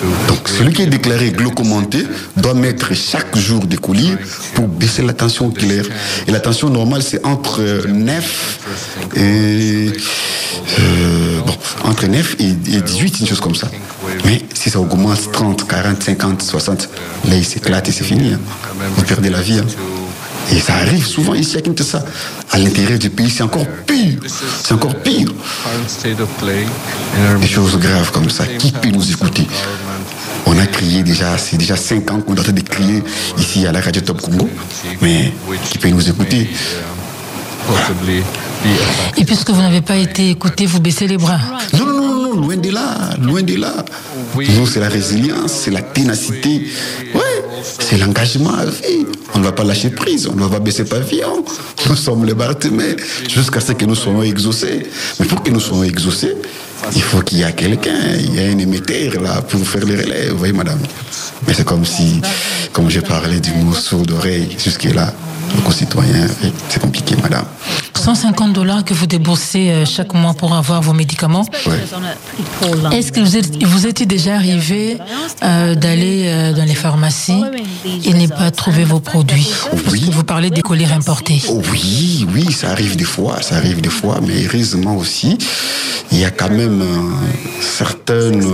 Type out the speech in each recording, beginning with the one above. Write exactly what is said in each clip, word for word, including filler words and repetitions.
Donc celui qui est déclaré glaucomenté doit mettre chaque jour des colliers pour baisser la tension oculaire. Et la tension normale, c'est entre neuf et... Euh, bon, entre neuf et, et dix-huit, une chose comme ça. Mais si ça augmente trente, quarante, cinquante, soixante, là il s'éclate et c'est fini. Hein. Vous perdez la vie. Hein. Et ça arrive souvent ici à Kinshasa. À l'intérieur du pays, c'est encore pire. C'est encore pire. Des choses graves comme ça. Qui peut nous écouter? On a crié déjà, c'est déjà cinq ans qu'on est en train de crier ici à la radio Top Congo. Mais qui peut nous écouter? Et puisque vous n'avez pas été écouté, vous baissez les bras. Non, non, non, non, loin de là, loin de là. Nous, c'est la résilience, c'est la ténacité. Ouais, c'est l'engagement à vie. On ne va pas lâcher prise, on ne va pas baisser pavillon. Nous sommes les Barthélemy jusqu'à ce que nous soyons exaucés. Mais pour que nous soyons exaucés, il faut qu'il y ait quelqu'un, il y a un émetteur là pour faire les relais, vous voyez madame. Mais c'est comme si, comme j'ai parlé du mot sourd d'oreille jusque-là, nos concitoyens, c'est compliqué madame. cent cinquante dollars que vous déboursez chaque mois pour avoir vos médicaments. Ouais. Est-ce que vous êtes, vous êtes déjà arrivé euh, d'aller euh, dans les pharmacies et ne pas trouver vos produits? Parce Oui. que vous parlez des colliers importés. Oh oui, oui, ça arrive des fois, ça arrive des fois, mais heureusement aussi, il y a quand même euh, certaines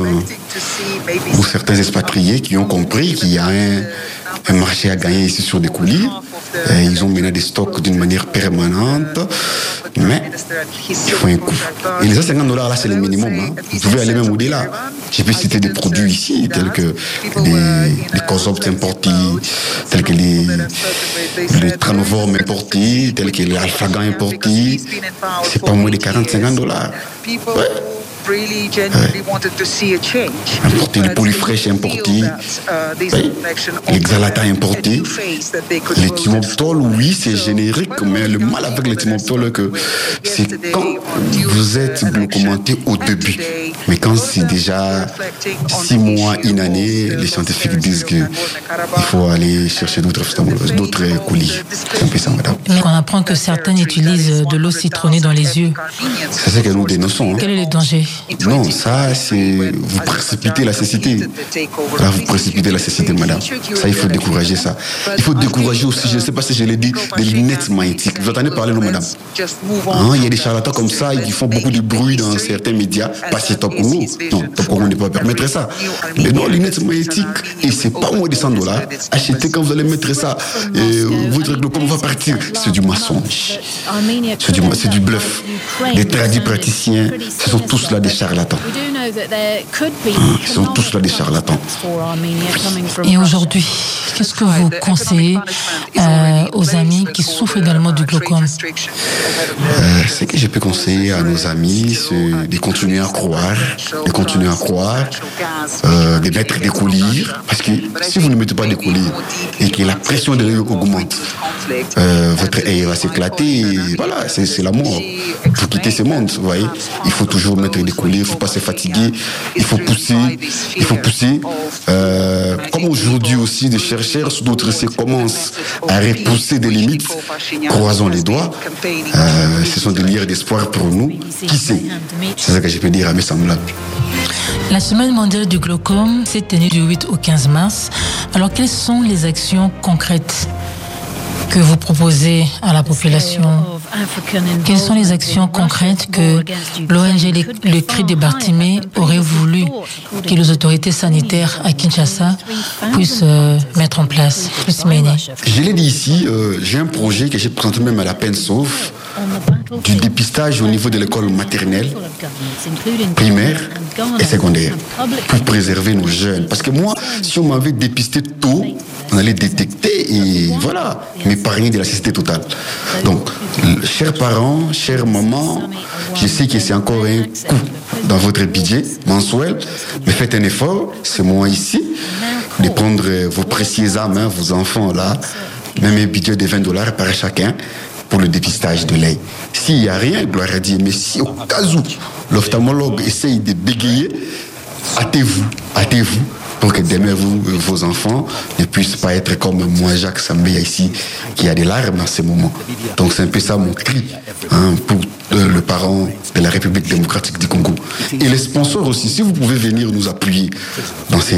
euh, ou certains expatriés qui ont compris qu'il y a un, un marché à gagner ici sur des colliers. Et ils ont maintenant des stocks d'une manière permanente, mais il faut un coût. Et les cent cinquante dollars là, c'est le minimum. Hein. Vous pouvez aller même au-delà. Je peux citer des produits ici, tels que les, les Cosopts importés, tels que les, les Tranovorm importés, tels que les Alphagan importés. C'est pas moins de quarante à cinquante dollars. Ouais. Really genuinely wanted to see a change. Importé, le Polyfresh importé, oui. Les Xalata importés, les Timoptol, oui, c'est générique, mais le mal avec les Timoptol, que c'est quand vous êtes glaucomenté au début. Mais quand c'est déjà six mois, une année, les scientifiques disent qu'il faut aller chercher d'autres, d'autres colis. C'est un peu ça, madame. Mais on apprend que certains utilisent de l'eau citronnée dans les yeux. C'est ce que nous dénonçons. Hein. Quel est le danger? Non, ça, c'est... Vous précipitez la cécité. Là, vous précipitez la cécité, madame. Ça, il faut décourager ça. Il faut décourager aussi, je ne sais pas si je l'ai dit, des lunettes magnétiques. Vous entendez parler, non, madame? Hein, il y a des charlatans comme ça, qui font beaucoup de bruit dans certains médias. Pas si Top Congo. Non, Top Congo ne peut pas permettre ça. Mais non, lunettes magnétiques, et c'est pas moins de cent dollars. Achetez quand vous allez mettre ça. Et votre glaucome va partir. C'est du mensonge. C'est du, c'est du bluff. Les tradis praticiens, ce sont tous là des charlatans. Ils sont tous là des charlatans. Et aujourd'hui, qu'est-ce que vous conseillez euh, aux amis qui souffrent également du glaucome? euh, Ce que je peux conseiller à nos amis, c'est de continuer à croire, de continuer à croire, euh, de mettre des colliers. Parce que si vous ne mettez pas des colliers et que la pression de l'œil augmente, euh, votre œil va s'éclater. Et voilà, c'est, c'est la mort. Pour quitter ce monde, vous voyez, il faut toujours mettre des colliers, il ne faut pas se fatiguer, il faut pousser, il faut pousser. Euh, comme aujourd'hui aussi, des chercheurs sous d'autres essais commencent à repousser des limites, croisons les doigts. Euh, ce sont des lueurs d'espoir pour nous. Qui sait? C'est ça que je peux dire à mes semblables. La semaine mondiale du glaucome s'est tenue du huit au quinze mars. Alors, quelles sont les actions concrètes que vous proposez à la population? Quelles sont les actions concrètes que l'O N G Le Cri de Barthélemy aurait voulu que les autorités sanitaires à Kinshasa puissent euh, mettre en place, puissent mener? Je l'ai dit ici, euh, j'ai un projet que j'ai présenté même à la peine sauve, du dépistage au niveau de l'école maternelle, primaire et secondaire, pour préserver nos jeunes. Parce que moi, si on m'avait dépisté tôt, on allait détecter et voilà, m'épargner de la cécité totale. Donc, chers parents, chères mamans, je sais que c'est encore un coût dans votre budget mensuel, mais faites un effort, c'est moi ici, de prendre vos précieuses âmes, hein, vos enfants là, même un budget de vingt dollars par chacun pour le dépistage de l'œil. S'il n'y a rien, gloire à Dieu, mais si au cas où l'ophtalmologue essaye de bégayer, hâtez-vous, hâtez-vous, pour que demain, vous, vos enfants ne puissent pas être comme moi, Jacques Sambeya ici, qui a des larmes dans ces moments. Donc c'est un peu ça mon cri, hein, pour euh, le parent de la République démocratique du Congo. Et les sponsors aussi, si vous pouvez venir nous appuyer dans ces